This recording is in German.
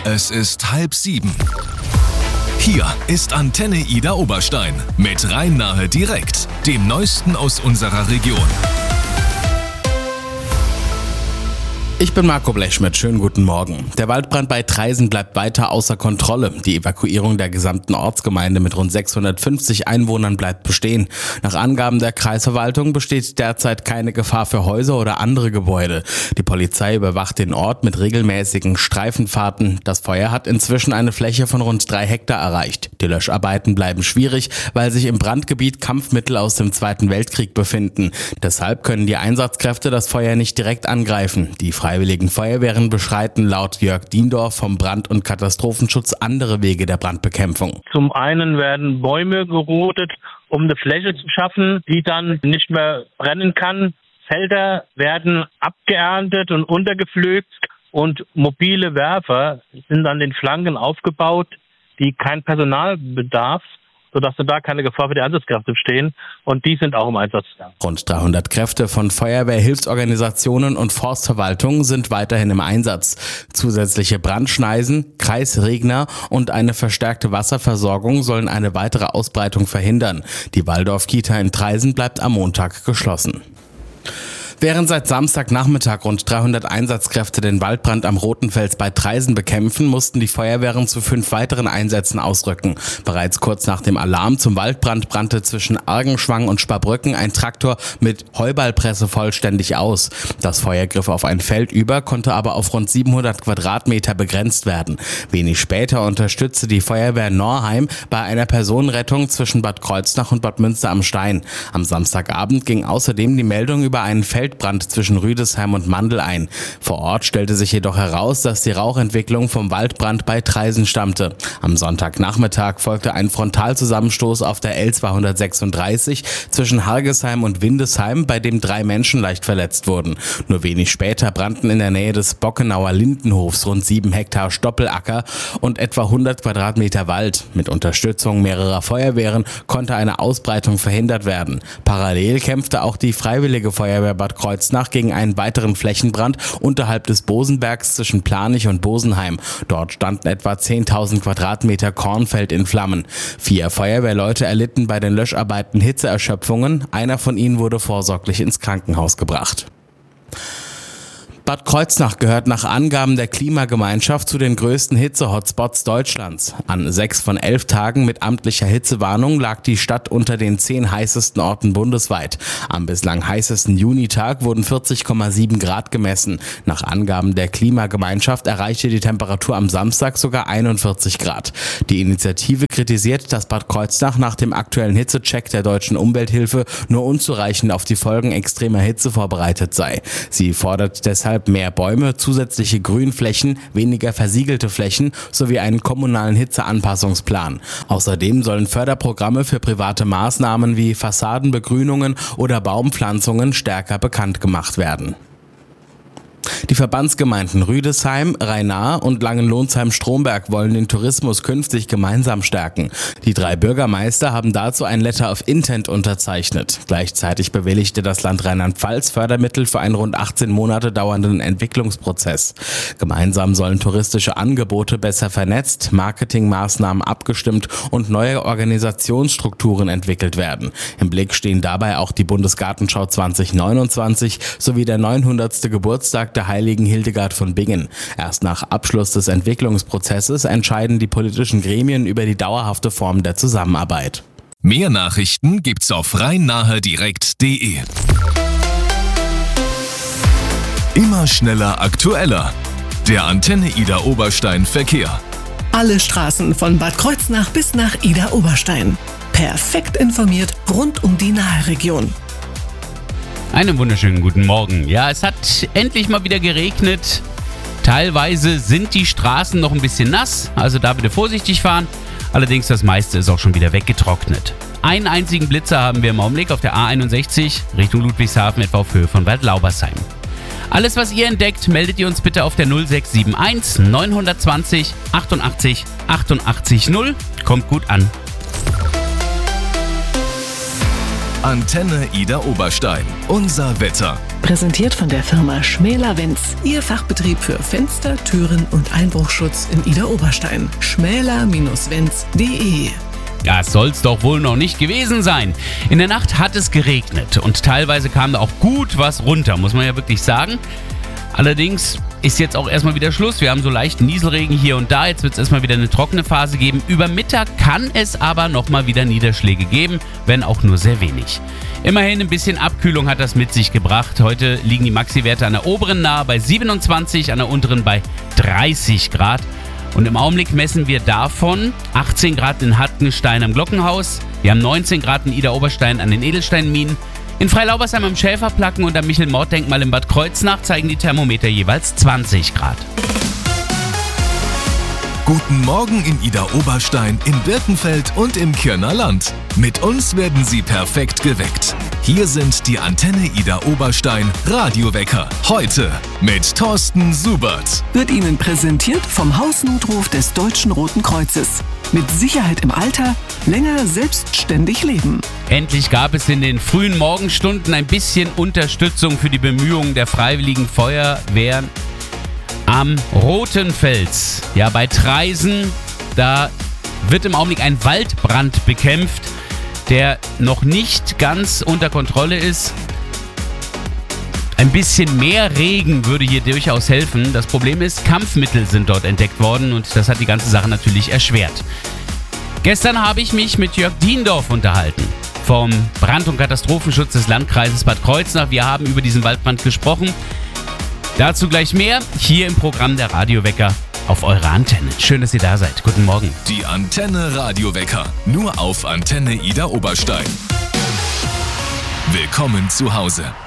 Es ist 6:30. Hier ist Antenne Ida Oberstein mit Rhein-Nahe direkt, dem Neuesten aus unserer Region. Ich bin Marco Blechschmidt, schönen guten Morgen. Der Waldbrand bei Traisen bleibt weiter außer Kontrolle. Die Evakuierung der gesamten Ortsgemeinde mit rund 650 Einwohnern bleibt bestehen. Nach Angaben der Kreisverwaltung besteht derzeit keine Gefahr für Häuser oder andere Gebäude. Die Polizei überwacht den Ort mit regelmäßigen Streifenfahrten. Das Feuer hat inzwischen eine Fläche von rund 3 Hektar erreicht. Die Löscharbeiten bleiben schwierig, weil sich im Brandgebiet Kampfmittel aus dem Zweiten Weltkrieg befinden. Deshalb können die Einsatzkräfte das Feuer nicht direkt angreifen. Die Freiwilligen Feuerwehren beschreiten laut Jörg Diendorf vom Brand- und Katastrophenschutz andere Wege der Brandbekämpfung. Zum einen werden Bäume gerodet, um eine Fläche zu schaffen, die dann nicht mehr brennen kann. Felder werden abgeerntet und untergepflügt und mobile Werfer sind an den Flanken aufgebaut, die kein Personal bedarf, sodass da keine Gefahr für die Einsatzkräfte bestehen, und die sind auch im Einsatz. Rund 300 Kräfte von Feuerwehr, Hilfsorganisationen und Forstverwaltung sind weiterhin im Einsatz. Zusätzliche Brandschneisen, Kreisregner und eine verstärkte Wasserversorgung sollen eine weitere Ausbreitung verhindern. Die Waldorf-Kita in Traisen bleibt am Montag geschlossen. Während seit Samstagnachmittag rund 300 Einsatzkräfte den Waldbrand am Rotenfels bei Traisen bekämpfen, mussten die Feuerwehren zu 5 weiteren Einsätzen ausrücken. Bereits kurz nach dem Alarm zum Waldbrand brannte zwischen Argenschwang und Sparbrücken ein Traktor mit Heuballpresse vollständig aus. Das Feuer griff auf ein Feld über, konnte aber auf rund 700 Quadratmeter begrenzt werden. Wenig später unterstützte die Feuerwehr Norheim bei einer Personenrettung zwischen Bad Kreuznach und Bad Münster am Stein. Am Samstagabend ging außerdem die Meldung über einen Feldbrand zwischen Rüdesheim und Mandl ein. Vor Ort stellte sich jedoch heraus, dass die Rauchentwicklung vom Waldbrand bei Traisen stammte. Am Sonntagnachmittag folgte ein Frontalzusammenstoß auf der L236 zwischen Hargesheim und Windesheim, bei dem 3 Menschen leicht verletzt wurden. Nur wenig später brannten in der Nähe des Bockenauer Lindenhofs rund 7 Hektar Stoppelacker und etwa 100 Quadratmeter Wald. Mit Unterstützung mehrerer Feuerwehren konnte eine Ausbreitung verhindert werden. Parallel kämpfte auch die Freiwillige Feuerwehr Bad Kreuznach gegen einen weiteren Flächenbrand unterhalb des Bosenbergs zwischen Planich und Bosenheim. Dort standen etwa 10.000 Quadratmeter Kornfeld in Flammen. 4 Feuerwehrleute erlitten bei den Löscharbeiten Hitzeerschöpfungen. Einer von ihnen wurde vorsorglich ins Krankenhaus gebracht. Bad Kreuznach gehört nach Angaben der Klimagemeinschaft zu den größten Hitze-Hotspots Deutschlands. An 6 von 11 Tagen mit amtlicher Hitzewarnung lag die Stadt unter den 10 heißesten Orten bundesweit. Am bislang heißesten Junitag wurden 40,7 Grad gemessen. Nach Angaben der Klimagemeinschaft erreichte die Temperatur am Samstag sogar 41 Grad. Die Initiative kritisiert, dass Bad Kreuznach nach dem aktuellen Hitzecheck der Deutschen Umwelthilfe nur unzureichend auf die Folgen extremer Hitze vorbereitet sei. Sie fordert deshalb mehr Bäume, zusätzliche Grünflächen, weniger versiegelte Flächen sowie einen kommunalen Hitzeanpassungsplan. Außerdem sollen Förderprogramme für private Maßnahmen wie Fassadenbegrünungen oder Baumpflanzungen stärker bekannt gemacht werden. Die Verbandsgemeinden Rüdesheim, Rhein-Nahe und Langenlonsheim-Stromberg wollen den Tourismus künftig gemeinsam stärken. Die 3 Bürgermeister haben dazu ein Letter of Intent unterzeichnet. Gleichzeitig bewilligte das Land Rheinland-Pfalz Fördermittel für einen rund 18 Monate dauernden Entwicklungsprozess. Gemeinsam sollen touristische Angebote besser vernetzt, Marketingmaßnahmen abgestimmt und neue Organisationsstrukturen entwickelt werden. Im Blick stehen dabei auch die Bundesgartenschau 2029 sowie der 900. Geburtstag der Heiligen Hildegard von Bingen. Erst nach Abschluss des Entwicklungsprozesses entscheiden die politischen Gremien über die dauerhafte Form der Zusammenarbeit. Mehr Nachrichten gibt's auf rhein-nahe-direkt.de. Immer schneller, aktueller. Der Antenne Ida Oberstein Verkehr. Alle Straßen von Bad Kreuznach bis nach Ida Oberstein. Perfekt informiert rund um die Nahe-Region. Einen wunderschönen guten Morgen. Ja, es hat endlich mal wieder geregnet. Teilweise sind die Straßen noch ein bisschen nass, also da bitte vorsichtig fahren. Allerdings das meiste ist auch schon wieder weggetrocknet. Einen einzigen Blitzer haben wir im Augenblick auf der A61 Richtung Ludwigshafen, etwa auf Höhe von Bad Laubersheim. Alles, was ihr entdeckt, meldet ihr uns bitte auf der 0671 920 88 88 0. Kommt gut an. Antenne Ida Oberstein. Unser Wetter. Präsentiert von der Firma Schmäler-Wenz. Ihr Fachbetrieb für Fenster, Türen und Einbruchschutz in Idar-Oberstein. schmäler-wenz.de. Das soll's doch wohl noch nicht gewesen sein. In der Nacht hat es geregnet und teilweise kam da auch gut was runter, muss man ja wirklich sagen. Allerdings ist jetzt auch erstmal wieder Schluss. Wir haben so leichten Nieselregen hier und da. Jetzt wird es erstmal wieder eine trockene Phase geben. Über Mittag kann es aber nochmal wieder Niederschläge geben, wenn auch nur sehr wenig. Immerhin ein bisschen Abkühlung hat das mit sich gebracht. Heute liegen die Maxi-Werte an der oberen nahe bei 27, an der unteren bei 30 Grad. Und im Augenblick messen wir davon 18 Grad in Hartenstein am Glockenhaus. Wir haben 19 Grad in Idar-Oberstein an den Edelsteinminen. In Freilaubersheim am Schäferplacken und am Michel-Mord-Denkmal in Bad Kreuznach zeigen die Thermometer jeweils 20 Grad. Guten Morgen in Idar-Oberstein, in Birkenfeld und im Kirner Land. Mit uns werden Sie perfekt geweckt. Hier sind die Antenne Idar-Oberstein Radiowecker. Heute mit Thorsten Subert. Wird Ihnen präsentiert vom Hausnotruf des Deutschen Roten Kreuzes. Mit Sicherheit im Alter, länger selbstständig leben. Endlich gab es in den frühen Morgenstunden ein bisschen Unterstützung für die Bemühungen der Freiwilligen Feuerwehren am Roten Fels. Ja, bei Traisen, da wird im Augenblick ein Waldbrand bekämpft, der noch nicht ganz unter Kontrolle ist. Ein bisschen mehr Regen würde hier durchaus helfen. Das Problem ist, Kampfmittel sind dort entdeckt worden und das hat die ganze Sache natürlich erschwert. Gestern habe ich mich mit Jörg Diendorf unterhalten vom Brand- und Katastrophenschutz des Landkreises Bad Kreuznach. Wir haben über diesen Waldbrand gesprochen. Dazu gleich mehr hier im Programm der Radiowecker auf eurer Antenne. Schön, dass ihr da seid. Guten Morgen. Die Antenne Radiowecker. Nur auf Antenne Idar-Oberstein. Willkommen zu Hause.